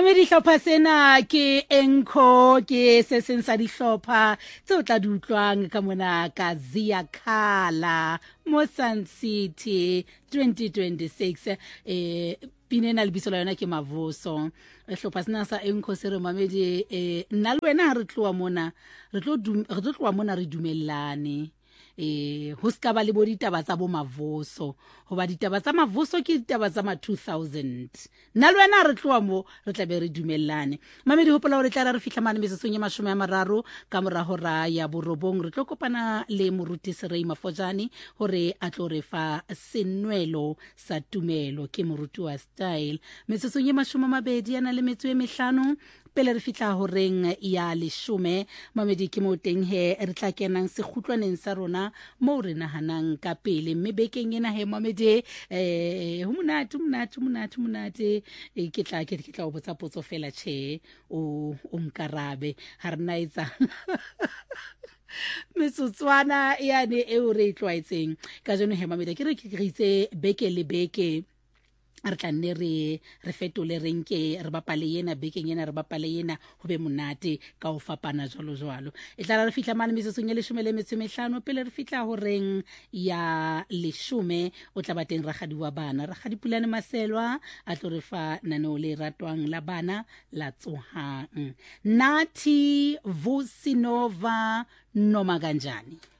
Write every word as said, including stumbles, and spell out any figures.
Mamedi hlopha sena ke Enko ke se seng sa dihlopha tse o tla di utlwang ka mona ka Zia Khala mo Sun City twenty twenty-six eh pinena le biso la yona ke Mavoso hlopha sena sa Enko se re Mamedi eh nna le wena re tloa mona re tlo re tlo tloa mona re dumellane eh ho ska ba le bo ditaba tsa bo Mavoso hoba ditaba tsa Mavoso ke ditaba tsa ma two thousand nna le wena re tloa mo re tla be re dumellane Mamedi hopola hore tla re fihla mane mesesong ya mashome a mararo ka mora hora ya borobong re tlo kopana le moruti Serei Mafojane hore a tlo re fa senwelo sa tumelo ke moruti wa style mesesong ya mashome a mabedi ana le metso e mehlano pele re fitla horeng ya leshome Mamedi ke mo teng he re tla kenang sekgutlwaneng sa rona mo re nahanang ka pele mme bekeng ena he Mamedi eh ho monate monate monate monate ke tla ke tla o botsa potso fela che o o nkarabe ha rena etsa metsotswana yane e o re tlwaetseng ka jeno he Mamedi ke re ke ritse beke le beke re tla nne re re fetole renke re bapale yena bekeng yena re bapale yena ho be monate ka o fapana jwalo jwalo e tla re fihla mane mesesong ya leshome le metso e mehlano pele re fihla ho reng ya leshome o tla ba teng ragadi wa bana ragadi Pulane Maselwa a tlo re fa naneo le ratwang la bana la tsohang Nathi Vusinova noma kanjani